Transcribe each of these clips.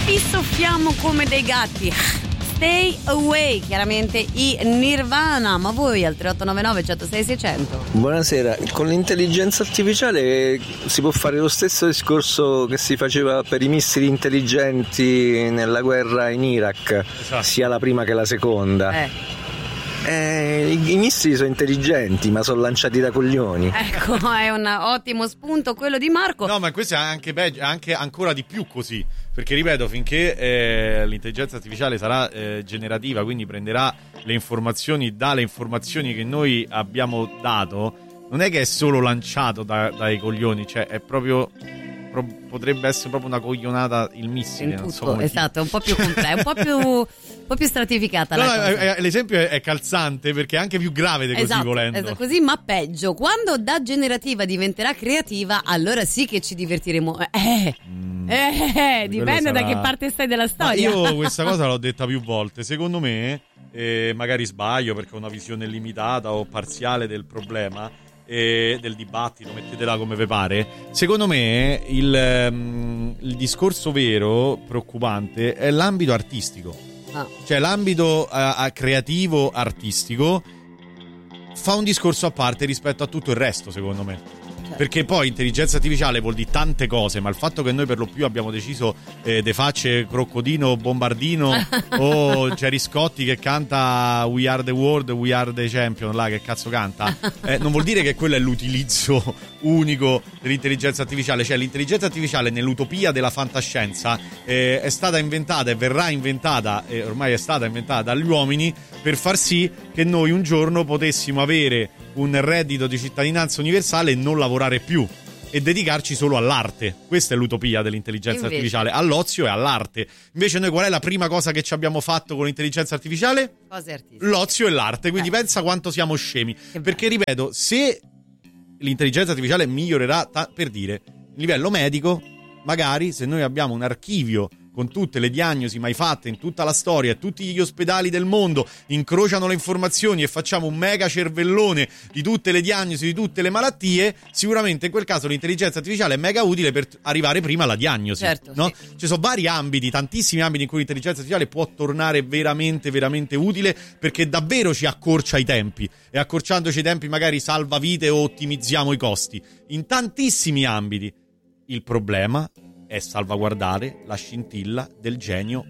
vi soffiamo come dei gatti. Stay Away, chiaramente i Nirvana. Ma voi al 3899 106 600. Buonasera, con l'intelligenza artificiale si può fare lo stesso discorso che si faceva per i missili intelligenti nella guerra in Iraq, esatto. Sia la prima che la seconda. I missili sono intelligenti, ma sono lanciati da coglioni. Ecco, è un ottimo spunto quello di Marco. No, ma questo è anche anche ancora di più così. Perché ripeto, finché l'intelligenza artificiale sarà generativa, quindi prenderà le informazioni dalle informazioni che noi abbiamo dato, non è che è solo lanciato dai coglioni, cioè è proprio potrebbe essere proprio una coglionata il missile, non so come esatto, un po' più complesso, un po' più stratificata. L'esempio è calzante perché è anche più grave di così, esatto, volendo. Esatto, così, ma peggio. Quando da generativa diventerà creativa, allora sì che ci divertiremo. Dipende da che parte stai della storia. Ma io questa cosa l'ho detta più volte. Secondo me, magari sbaglio perché ho una visione limitata o parziale del problema, del dibattito, mettetela come vi pare. Secondo me il discorso vero, preoccupante, è l'ambito artistico. Cioè l'ambito creativo artistico fa un discorso a parte rispetto a tutto il resto, secondo me. Perché poi intelligenza artificiale vuol dire tante cose, ma il fatto che noi per lo più abbiamo deciso de facce Croccodino, Bombardino o Gerry Scotti che canta We Are the World, We Are the Champion, là che cazzo canta, non vuol dire che quello è l'utilizzo unico dell'intelligenza artificiale. Cioè l'intelligenza artificiale nell'utopia della fantascienza è stata inventata e verrà inventata, ormai è stata inventata dagli uomini per far sì che noi un giorno potessimo avere un reddito di cittadinanza universale e non lavorare più e dedicarci solo all'arte. Questa è l'utopia dell'intelligenza artificiale, all'ozio e all'arte. Invece noi qual è la prima cosa che ci abbiamo fatto con l'intelligenza artificiale? Cose artistiche. L'ozio e l'arte, quindi pensa quanto siamo scemi. Perché ripeto, se l'intelligenza artificiale migliorerà, per dire, il livello medico, magari se noi abbiamo un archivio con tutte le diagnosi mai fatte in tutta la storia, tutti gli ospedali del mondo incrociano le informazioni e facciamo un mega cervellone di tutte le diagnosi, di tutte le malattie, sicuramente in quel caso l'intelligenza artificiale è mega utile per arrivare prima alla diagnosi. Certo, no? Sì. Ci sono vari ambiti, tantissimi ambiti in cui l'intelligenza artificiale può tornare veramente, veramente utile, perché davvero ci accorcia i tempi e accorciandoci i tempi magari salva vite o ottimizziamo i costi. In tantissimi ambiti. Il problema è salvaguardare la scintilla del genio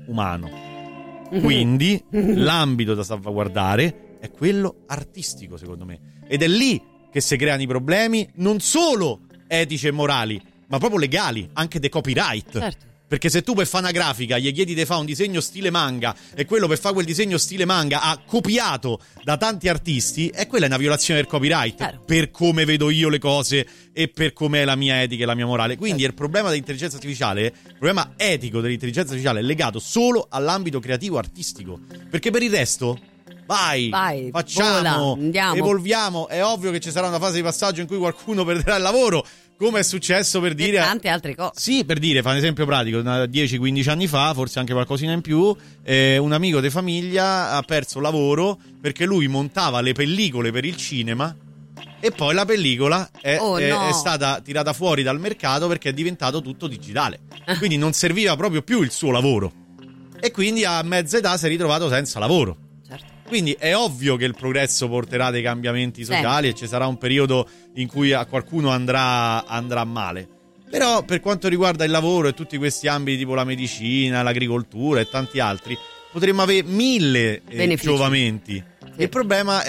umano. Quindi l'ambito da salvaguardare è quello artistico, secondo me. Ed è lì che si creano i problemi, non solo etici e morali, ma proprio legali, anche dei copyright. Certo. Perché se tu per fare una grafica gli chiedi di fare un disegno stile manga e quello per fare quel disegno stile manga ha copiato da tanti artisti, e quella è una violazione del copyright. Chiaro. Per come vedo io le cose e per come è la mia etica e la mia morale. Quindi il problema dell'intelligenza artificiale, il problema etico dell'intelligenza artificiale è legato solo all'ambito creativo artistico. Perché per il resto vai facciamo, vola, evolviamo. È ovvio che ci sarà una fase di passaggio in cui qualcuno perderà il lavoro, come è successo per dire tante altre cose. Sì, per dire, fa un esempio pratico, 10-15 anni fa, forse anche qualcosina in più, un amico di famiglia ha perso lavoro perché lui montava le pellicole per il cinema e poi la pellicola è stata tirata fuori dal mercato perché è diventato tutto digitale. Quindi non serviva proprio più il suo lavoro e quindi a mezza età si è ritrovato senza lavoro. Quindi è ovvio che il progresso porterà dei cambiamenti sociali e ci sarà un periodo in cui a qualcuno andrà male. Però per quanto riguarda il lavoro e tutti questi ambiti tipo la medicina, l'agricoltura e tanti altri, potremmo avere 1000 giovamenti. Sì. Il problema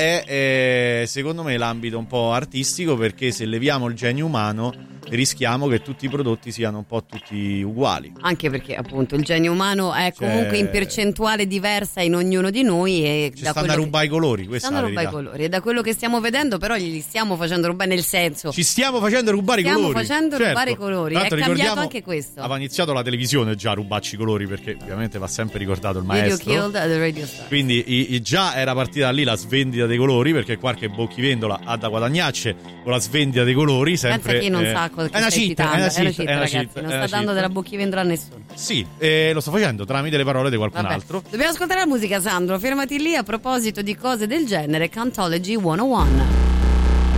è secondo me l'ambito un po' artistico, perché se leviamo il genio umano rischiamo che tutti i prodotti siano un po' tutti uguali. Anche perché appunto il genio umano è comunque in percentuale diversa in ognuno di noi e ci stanno a rubare i colori, questa è la verità. E da quello che stiamo vedendo però gli stiamo facendo rubare, nel senso ci stiamo facendo rubare i colori. Stiamo facendo rubare i colori. È cambiato anche questo. Aveva iniziato la televisione già a rubarci i colori, perché ovviamente va sempre ricordato il maestro. Video killed the radio star. Quindi già era partita da lì la svendita dei colori, perché qualche bocchivendola ha da guadagnarci con la svendita dei colori. Sempre, pensa che non sa cosa è una cheat, ragazzi, non sta dando della bocchivendola a nessuno. Sì, lo sto facendo tramite le parole di qualcun altro. Dobbiamo ascoltare la musica, Sandro, fermati lì. A proposito di cose del genere, Cantology 101.